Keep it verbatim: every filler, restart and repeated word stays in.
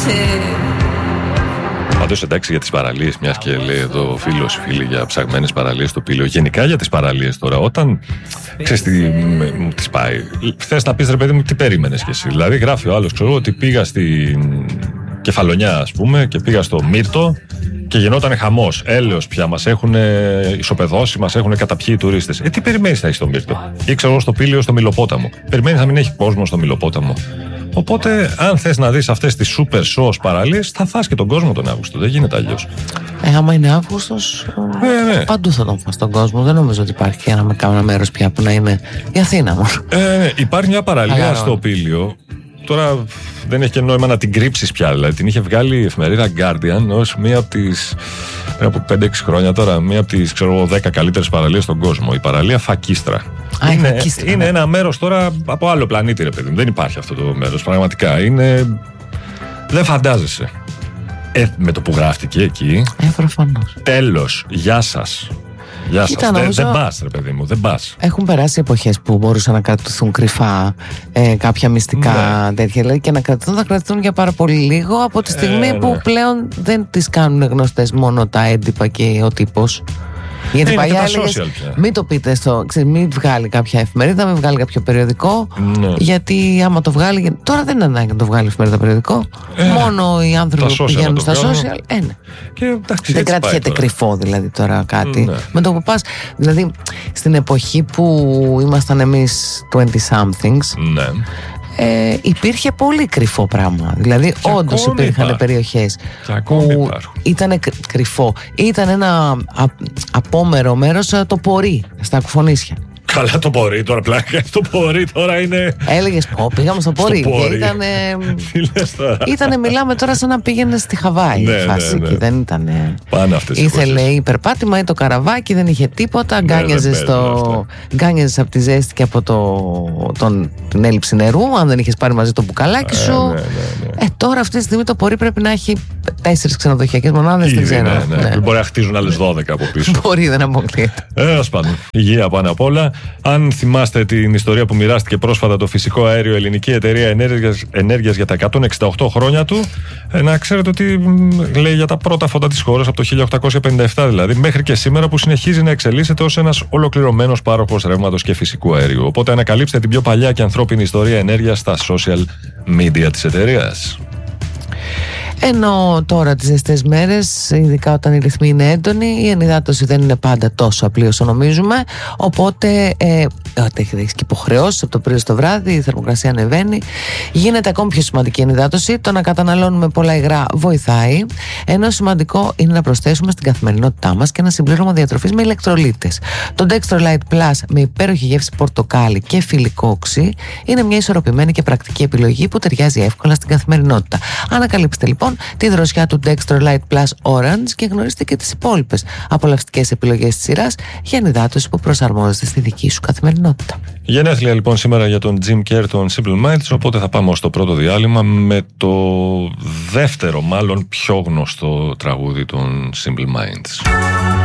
Πάντως εντάξει για τις παραλίες, μιας και λέει εδώ φίλος ή φίλοι για ψαγμένες παραλίες στο Πήλιο. Γενικά για τις παραλίες τώρα, όταν ξέρεις τι μου τις πάει, θες να πεις ρε παιδί μου τι περίμενες κι εσύ. Δηλαδή γράφει ο άλλος, ξέρω ότι πήγα στην Κεφαλονιά ας πούμε και πήγα στο Μύρτο και γινόταν χαμός. Έλεος πια, μας έχουν ισοπεδώσει, μας έχουν καταπιεί οι τουρίστες. Ε, τι περιμένεις να έχει στο Μύρτο? Ή ξέρω στο Πήλιο, στο Μιλοπόταμο. Περιμένεις να μην έχει κόσμο στο Μιλοπόταμο? Οπότε, αν θες να δεις αυτές τις super shows παραλίες, θα φας και τον κόσμο τον Αύγουστο. Δεν γίνεται αλλιώς. Ε, άμα είναι Αύγουστος, ε, ναι. Παντού θα τον φας τον κόσμο. Δεν νομίζω ότι υπάρχει ένα, ένα μέρος πια που να είναι η Αθήνα μόνο. Ε, ναι. Υπάρχει μια παραλία Αγαρών. στο Πήλιο. Τώρα δεν έχει και νόημα να την κρύψεις πια. Δηλαδή, την είχε βγάλει η εφημερίδα Guardian ως μία από τις. Πριν από πέντε έξι χρόνια τώρα, μία από τις ξέρω, δέκα καλύτερες παραλίες στον κόσμο. Η παραλία Φακίστρα. Α, είναι Φακίστρα, είναι ναι. ένα μέρος τώρα από άλλο πλανήτη, ρε παιδί μου. Δεν υπάρχει αυτό το μέρος. Πραγματικά είναι. Δεν φαντάζεσαι. Ε, με το που γράφτηκε εκεί. Ε, προφανώς. Τέλος. Γεια σας. Γεια σας. Δεν, νομίζω... δεν πας, ρε παιδί μου, δεν πας. Έχουν περάσει εποχές που μπορούσαν να κρατηθούν κρυφά ε, κάποια μυστικά ναι. τέτοια. Δηλαδή και να κρατηθούν, θα κρατηθούν για πάρα πολύ λίγο από τη στιγμή ε, που ναι. πλέον δεν τις κάνουν γνωστές μόνο τα έντυπα και ο τύπος. Γιατί είναι παλιά έλεγες, μην το πείτε στο, ξέρεις, μην βγάλει κάποια εφημερίδα, μην βγάλει κάποιο περιοδικό, ναι. γιατί άμα το βγάλει, τώρα δεν είναι ανάγκη να το βγάλει εφημερίδα περιοδικό, ε, μόνο οι άνθρωποι που πηγαίνουν στα social, ε, ναι. Και, εντάξει, δεν κρατιέται κρυφό δηλαδή τώρα κάτι, ναι. με το που πας, δηλαδή στην εποχή που ήμασταν εμείς twenty somethings, ναι. Ε, υπήρχε πολύ κρυφό πράγμα. Δηλαδή, όντως υπήρχαν υπάρχει. περιοχές που ήταν κρυφό. Ήταν ένα α, απόμερο μέρος το Πορεί στα Κουφονίσια. Καλά το Πορεί τώρα, πλάκα. Το Πορεί τώρα είναι. Έλεγες, πω, πήγαμε στο Πορεί. Και ήτανε. Ήτανε, μιλάμε τώρα σαν να πήγαινε στη Χαβάη. Ναι, φάση, ναι, ναι. Δεν ήτανε. Πάνε αυτές οι ήθελε υπερπάτημα ή το καραβάκι, δεν είχε τίποτα. Γκάνιαζε στο... από τη ζέστη και από το... τον... την έλλειψη νερού. Αν δεν είχες πάρει μαζί το μπουκαλάκι σου. Ε, ναι, ναι, ναι. Ε, τώρα αυτή τη στιγμή το Πορεί πρέπει να έχει τέσσερις ξενοδοχειακές μονάδες. Δεν ξέρω. Ναι, ναι. Ναι. Μπορεί να χτίζουν άλλες δώδεκα από πίσω. Μπορεί, δεν αποκλείεται. Ε, ας πάμε. Υγεία πάνω απ' όλα. Αν θυμάστε την ιστορία που μοιράστηκε πρόσφατα το φυσικό αέριο Ελληνική Εταιρεία Ενέργειας, Ενέργειας για τα εκατόν εξήντα οκτώ χρόνια του, ε, να ξέρετε ότι μ, λέει για τα πρώτα φώτα της χώρας από το χίλια οκτακόσια πενήντα επτά δηλαδή, μέχρι και σήμερα που συνεχίζει να εξελίσσεται ως ένας ολοκληρωμένος πάροχος ρεύματος και φυσικού αερίου. Οπότε ανακαλύψτε την πιο παλιά και ανθρώπινη ιστορία ενέργειας στα social media της εταιρείας. Ενώ τώρα τις ζεστές μέρες, ειδικά όταν οι ρυθμοί είναι έντονοι, η ενυδάτωση δεν είναι πάντα τόσο απλή όσο νομίζουμε. Οπότε, ε, έχεις και υποχρεώσεις από το πρωί στο βράδυ, η θερμοκρασία ανεβαίνει. Γίνεται ακόμη πιο σημαντική η ενυδάτωση. Το να καταναλώνουμε πολλά υγρά βοηθάει. Ενώ σημαντικό είναι να προσθέσουμε στην καθημερινότητά μας και ένα συμπλήρωμα διατροφής με ηλεκτρολίτες. Το Dextrolite Plus με υπέροχη γεύση πορτοκάλι και φιλικό οξύ είναι μια ισορροπημένη και πρακτική επιλογή που ταιριάζει εύκολα στην καθημερινότητα. Ανακαλύψτε λοιπόν τη δροσιά του Dextrolite Plus Orange και γνωρίστε και τις υπόλοιπες απολαυστικές επιλογές της σειράς για ενυδάτωση που προσαρμόζεται στη δική σου καθημερινότητα. Γενέθλια λοιπόν σήμερα για τον Jim Kerr, τον Simple Minds, οπότε θα πάμε στο πρώτο διάλειμμα με το δεύτερο μάλλον πιο γνωστό τραγούδι των Simple Minds.